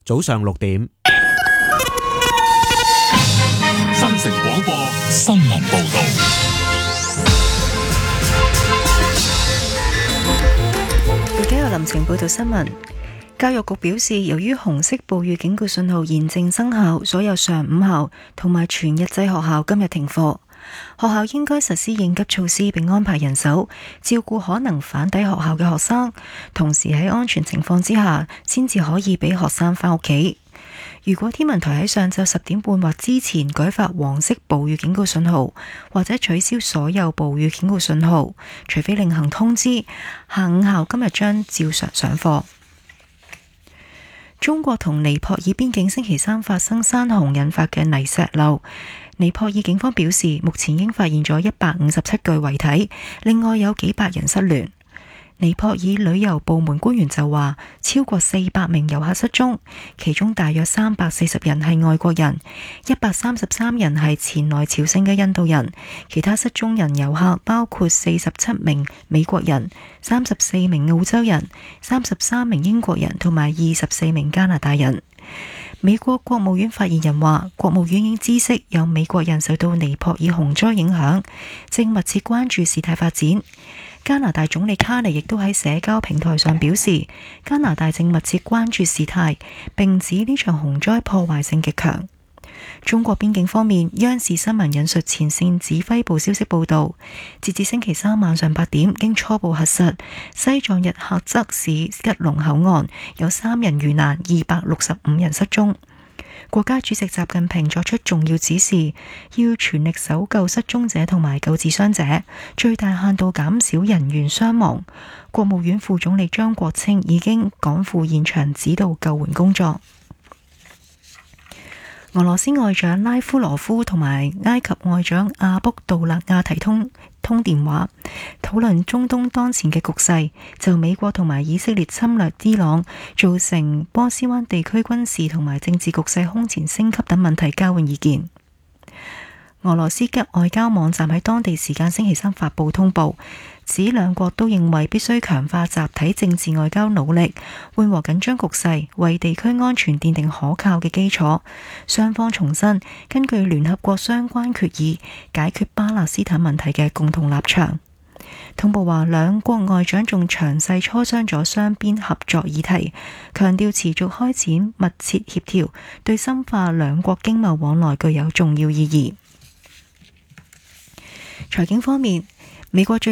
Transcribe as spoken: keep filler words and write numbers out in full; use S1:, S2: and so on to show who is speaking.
S1: 早上六點，
S2: 新城廣播新聞報道。
S3: 而家有林晴報道新聞。教育局表示，由於紅色暴雨警告信號現正生效，所有上午校同埋全日制學校今日停課。學校應該實施應急措施，並安排人手照顧可能返抵學校嘅學生，同時喺安全情況之下，先至可以俾學生返屋企。如果天文台喺上晝十點半或之前改發黃色暴雨警告信號，或者取消所有暴雨警告信號，除非另行通知，下午校今日將照常上課。中國同尼泊爾邊境星期三發生山洪引發嘅泥石流，尼泊爾警方表示，目前已經發現咗一百五十七具遺體，另外有幾百人失聯。尼泊爾旅遊部門官員就話，超過四百名遊客失蹤，其中大約三百四十人係外國人，一百三十三人係前來朝聖嘅印度人，其他失蹤人遊客包括四十七名美國人、三十四名澳洲人、三十三名英國人同埋二十四名加拿大人。美國國務院發言人話，國務院已經知悉有美國人受到尼泊爾洪災影響，正密切關注事態發展。加拿大總理卡尼亦都喺社交平台上表示，加拿大正密切關注事態，並指呢場洪災破壞性極強。中國邊境方面，央視新聞引述前線指揮部消息報道，截至星期三晚上八點，經初步核實，西藏日喀則市吉隆口岸有三人遇難，二百六十五人失蹤。國家主席習近平作出重要指示，要全力搜救失蹤者同埋救治傷者，最大限度減少人員傷亡。國務院副總理張國清已經趕赴現場指導救援工作。俄羅斯外長拉夫羅夫同埋埃及外長阿卜杜勒亞提通通電話，討論中東當前嘅局勢，就美國同埋以色列侵略伊朗，造成波斯灣地區軍事同埋政治局勢空前升級等問題交換意見。俄羅斯嘅外交網站喺當地時間星期三發布通報，指兩國都認為必須強化集體政治外交努力，緩和緊張局勢，為地區安全奠定可靠嘅基礎。雙方重申根據聯合國相關決議解決巴勒斯坦問題嘅共同立場。通報話，兩國外長仲詳細磋商咗雙邊合作議題，強調持續開展密切協調，對深化兩國經貿往來具有重要意義。財經方面，美國最